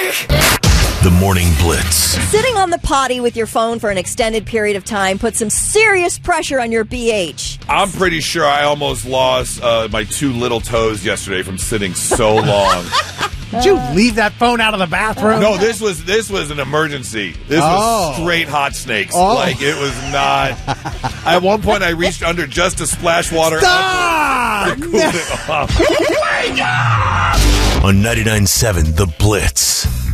The Morning Blitz. Sitting on the potty with your phone for an extended period of time puts some serious pressure on your BH. I'm pretty sure I almost lost my 2 little toes yesterday from sitting so long. Did you leave that phone out of the bathroom? No, this was an emergency. This was straight hot snakes. Like, it was not. At one point, I reached under just to splash water up to cool it off. On 99.7 The Blitz.